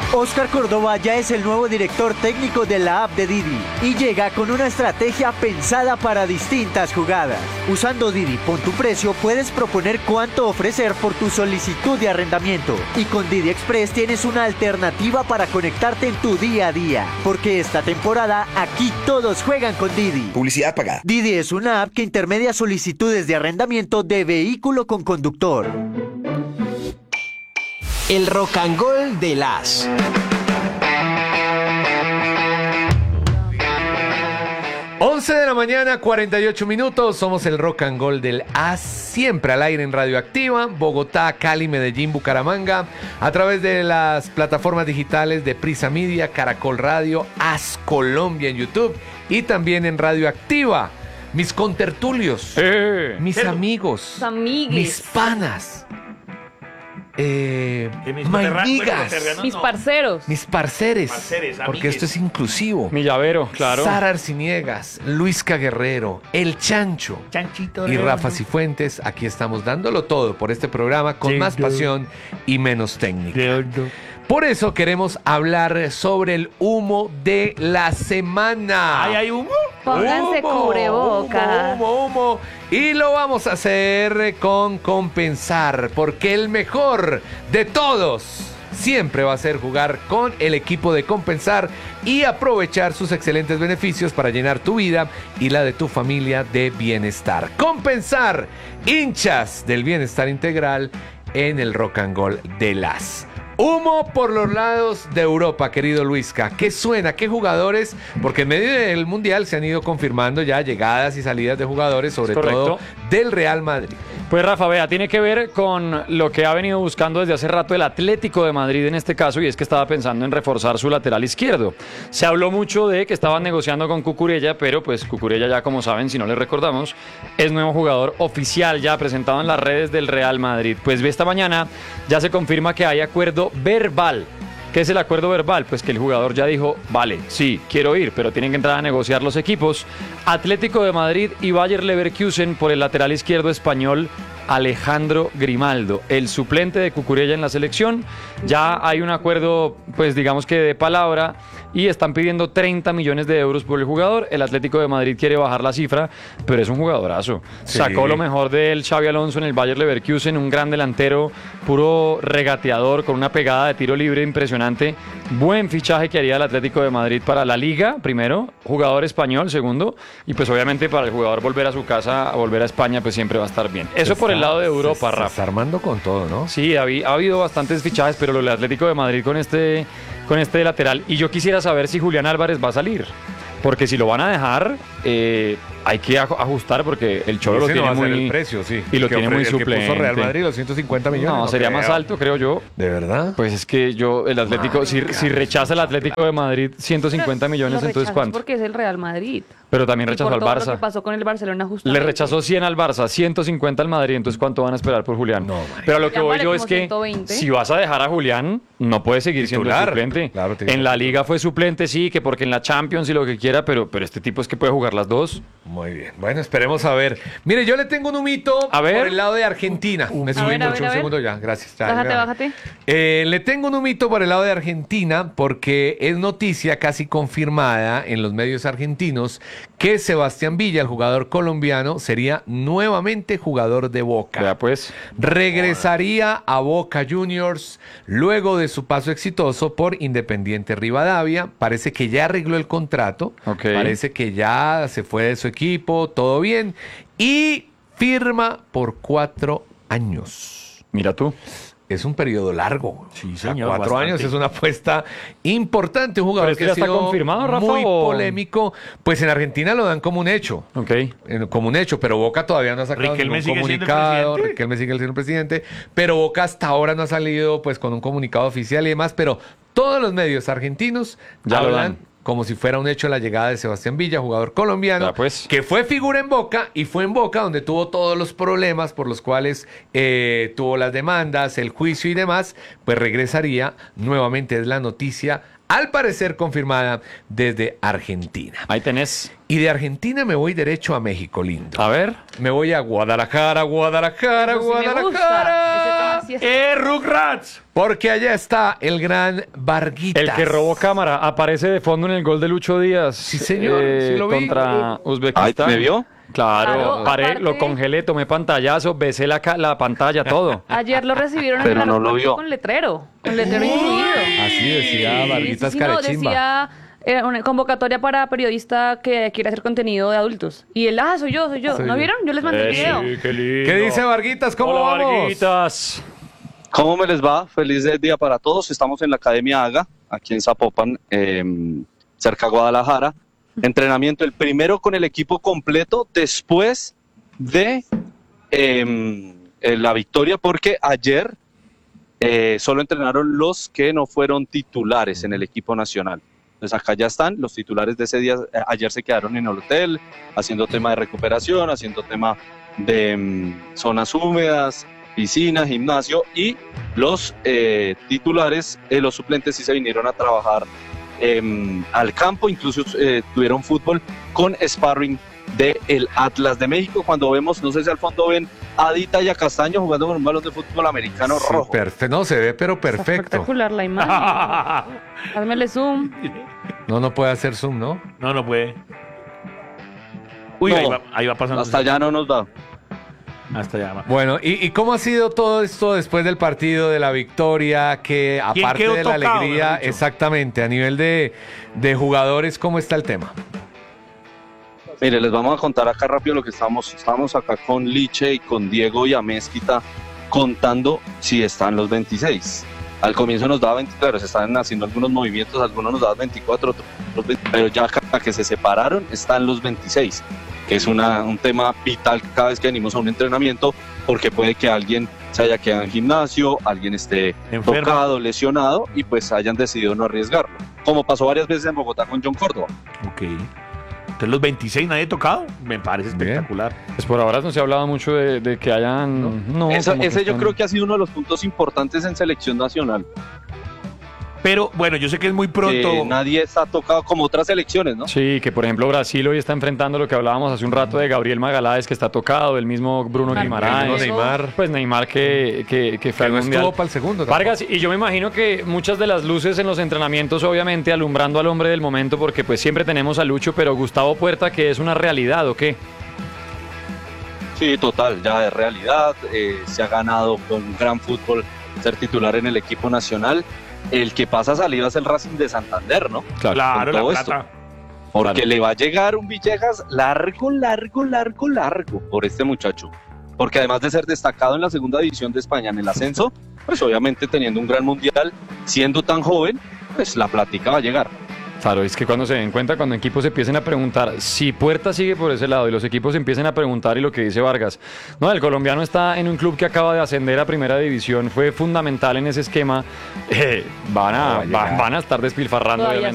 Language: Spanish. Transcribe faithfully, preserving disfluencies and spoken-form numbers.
Oscar Córdoba ya es el nuevo director técnico de la app de Didi y llega con una estrategia pensada para distintas jugadas. Usando Didi Pon tu Precio puedes proponer cuánto ofrecer por tu solicitud de arrendamiento y con Didi Express tienes una alternativa para conectarte en tu día a día, porque esta temporada aquí todos juegan con Didi. Publicidad pagada. Didi es una app que intermedia solicitudes de arrendamiento de vehículo con conductor. El rock and roll de las. once de la mañana, cuarenta y ocho minutos. Somos el rock and roll del As, siempre al aire en Radioactiva, Bogotá, Cali, Medellín, Bucaramanga, a través de las plataformas digitales de Prisa Media, Caracol Radio, As Colombia en YouTube y también en Radioactiva. Mis contertulios, Eh. mis amigos, Tus amigues. mis panas. Eh, Que mis my coterra- niggas, coterranos Mis no. parceros. mis parceres, Parceres, porque amigues. esto es inclusivo. Mi llavero, claro. Sara Arciniegas, Luisca Guerrero, El Chancho Chanchito y Redondo. Rafa Cifuentes. Aquí estamos dándolo todo por este programa con más pasión y menos técnica. Redondo. Por eso queremos hablar sobre el humo de la semana. ¿Ay, hay humo? Pónganse Humo, cubrebocas. Humo, humo, humo. Y lo vamos a hacer con Compensar, porque el mejor de todos siempre va a ser jugar con el equipo de Compensar y aprovechar sus excelentes beneficios para llenar tu vida y la de tu familia de bienestar. Compensar, hinchas del bienestar integral en el rock and roll de las. Humo por los lados de Europa, querido Luisca. ¿Qué suena? ¿Qué jugadores? Porque en medio del Mundial se han ido confirmando ya llegadas y salidas de jugadores, sobre Correcto. todo del Real Madrid. Pues Rafa, vea, tiene que ver con lo que ha venido buscando desde hace rato el Atlético de Madrid en este caso, y es que estaba pensando en reforzar su lateral izquierdo. Se habló mucho de que estaban negociando con Cucurella, pero pues Cucurella ya, como saben, si no les recordamos, es nuevo jugador oficial ya presentado en las redes del Real Madrid. Pues esta mañana ya se confirma que hay acuerdo verbal. ¿Qué es el acuerdo verbal? Pues que el jugador ya dijo, vale, sí, quiero ir, pero tienen que entrar a negociar los equipos. Atlético de Madrid y Bayer Leverkusen por el lateral izquierdo español Alejandro Grimaldo, el suplente de Cucurella en la selección. Ya hay un acuerdo, pues digamos que de palabra, y están pidiendo treinta millones de euros por el jugador. El Atlético de Madrid quiere bajar la cifra, pero es un jugadorazo. Sí. Sacó lo mejor del Xavi Alonso en el Bayer Leverkusen, un gran delantero, puro regateador, con una pegada de tiro libre impresionante. Buen fichaje que haría el Atlético de Madrid para la Liga, primero, jugador español, segundo, y pues obviamente para el jugador volver a su casa, a volver a España, pues siempre va a estar bien. Eso por el lado de Europa, se, se Rafa. está armando con todo, ¿no? Sí, ha, ha habido bastantes fichajes, pero lo del Atlético de Madrid con este, con este lateral. Y yo quisiera saber si Julián Álvarez va a salir. Porque si lo van a dejar, eh, hay que aj- ajustar porque el Cholo lo Ese no tiene va a ser muy... el precio, sí. Y lo Que tiene ofre- muy el que puso suplente. Real Madrid, los ciento cincuenta millones. No, sería creo. más alto, creo yo. ¿De verdad? Pues es que yo, el Atlético, si, si rechaza el Atlético de Madrid ciento cincuenta millones, Lo entonces rechazas ¿cuánto? porque es el Real Madrid. Pero también Y rechazó por al todo lo que Barça. pasó con el Barcelona Le justamente. rechazó cien al Barça, ciento cincuenta al Madrid, entonces ¿cuánto van a esperar por Julián? No, marica. Pero a lo que Ya voy vale yo como es que ciento veinte. si vas a dejar a Julián, no puede seguir siendo el Titular. suplente. Claro, tiene en que la ser Liga fue suplente, sí, que porque en la Champions y lo que quiera, pero, pero este tipo es que puede jugar las dos. Muy bien. Bueno, esperemos a ver. Mire, yo le tengo un humito A ver. por el lado de Argentina. Me subí ver, a mucho, ver, a un ver. segundo ya. Gracias. Ya, Bájate, ya. bájate. Eh, le tengo un humito por el lado de Argentina porque es noticia casi confirmada en los medios argentinos que Sebastián Villa, el jugador colombiano, sería nuevamente jugador de Boca. Vea pues. Regresaría a Boca Juniors luego de su paso exitoso por Independiente Rivadavia. Parece que ya arregló el contrato. Ok. Parece que ya se fue de su equipo, todo bien. Y firma por cuatro años. Mira tú. Es un periodo largo. Sí, O sea, señor, cuatro bastante. años es una apuesta importante. Un jugador ¿Pero esto que ya ha está sido confirmado, Rafa, muy o...? polémico. Pues en Argentina lo dan como un hecho. Ok. En- como un hecho, pero Boca todavía no ha sacado Riquelme ningún sigue siendo el comunicado. presidente. Riquelme sigue siendo el presidente, pero Boca hasta ahora no ha salido pues con un comunicado oficial y demás, pero todos los medios argentinos Ya lo hablan dan. como si fuera un hecho la llegada de Sebastián Villa, jugador colombiano, Ya, pues. que fue figura en Boca y fue en Boca donde tuvo todos los problemas por los cuales eh, tuvo las demandas, el juicio y demás, pues regresaría nuevamente, es la noticia, al parecer confirmada desde Argentina. Ahí tenés. Y de Argentina me voy derecho a México, lindo. A ver. Me voy a Guadalajara, Guadalajara, Eso sí me gusta, Guadalajara. ese tema Así es. ¡Eh, Rugrats! Porque allá está el gran Varguitas. El que robó cámara aparece de fondo en el gol de Lucho Díaz. Sí, señor, sí lo vi. Contra Uzbekistán. Ay, ¿me vio? Claro, Claro, paré, aparte- lo congelé, tomé pantallazo, besé la, ca- la pantalla, todo. Ayer lo recibieron en Pero el no lo aeropuerto vio. con letrero, con letrero incluido. Así decía Varguitas Sí, sí, no, Carechimba. decía eh, una convocatoria para periodista que quiere hacer contenido de adultos. Y él, ah, soy yo, soy yo. Soy ¿No yo. vieron? Yo les mandé el video. Eh, sí, qué lindo. ¿Qué dice Varguitas? ¿Cómo Hola, vamos? Varguitas. ¿Cómo me les va? Feliz día para todos. Estamos en la Academia Haga, aquí en Zapopan, eh, cerca de Guadalajara. Entrenamiento, el primero con el equipo completo después de eh, eh, la victoria, porque ayer eh, solo entrenaron los que no fueron titulares en el equipo nacional. Entonces acá ya están, los titulares de ese día, eh, ayer se quedaron en el hotel, haciendo tema de recuperación, haciendo tema de mm, zonas húmedas, piscina, gimnasio, y los eh, titulares, eh, los suplentes sí se vinieron a trabajar eh, al campo, incluso eh, tuvieron fútbol con sparring de el Atlas de México. Cuando vemos, no sé si al fondo ven a Adita y a Castaño jugando con un balón de fútbol americano Sí, rojo. perfecto. No, se ve, pero Está perfecto. espectacular la imagen. Házmele zoom. No, no puede hacer zoom, ¿no? No, no puede. Uy, No, ahí, va, ahí va pasando. Hasta allá no nos da. Hasta allá va. Bueno, ¿y, y cómo ha sido todo esto después del partido, de la victoria? Que ¿Quién aparte quedó de la tocado, alegría, mejor dicho? exactamente, a nivel de, de jugadores, ¿cómo está el tema? Mire, les vamos a contar acá rápido lo que estamos. Estamos acá con Liche y con Diego y Amezquita contando si están los veintiséis. Al comienzo nos daba veinte, claro, se estaban haciendo algunos movimientos, algunos nos daban veinticuatro, otros veinte, pero ya acá que se separaron están los veintiséis, que es una, un tema vital cada vez que venimos a un entrenamiento, porque puede que alguien se haya quedado en gimnasio, alguien esté Enfermo. tocado, lesionado, y pues hayan decidido no arriesgarlo, como pasó varias veces en Bogotá con John Córdoba. Ok. Entonces los veintiséis nadie tocado. Me parece Bien. espectacular. Pues por ahora no se ha hablado mucho de, de que hayan... No, Eso- como que ese yo están- creo que ha sido uno de los puntos importantes en selección nacional. Pero bueno, yo sé que es muy pronto. Que nadie está tocado como otras selecciones, ¿no? Sí, que por ejemplo Brasil hoy está enfrentando lo que hablábamos hace un rato de Gabriel Magaláes, que está tocado, el mismo Bruno Marcelo. Guimaraes. Neymar. Pues Neymar que, que, que fue Que al no Mundial. estuvo para el segundo. tampoco. Vargas, y yo me imagino que muchas de las luces en los entrenamientos, obviamente alumbrando al hombre del momento, porque pues siempre tenemos a Lucho, pero Gustavo Puerta, que es una realidad, ¿o qué? Sí, total, ya es realidad. eh, se ha ganado con gran fútbol ser titular en el equipo nacional. El que pasa salida es el Racing de Santander, ¿no? Claro, con la todo esto. plata. Porque Claro. le va a llegar un Villegas largo, largo, largo, largo por este muchacho. Porque además de ser destacado en la segunda división de España en el ascenso, pues obviamente teniendo un gran mundial, siendo tan joven, pues la plática va a llegar. Claro, es que cuando se den cuenta, cuando equipos se empiecen a preguntar, si Puerta sigue por ese lado y los equipos empiecen a preguntar, y lo que dice Vargas, no, el colombiano está en un club que acaba de ascender a primera división, fue fundamental en ese esquema, eh, van, No va a, a llegar. va- van a estar despilfarrando Todavía obviamente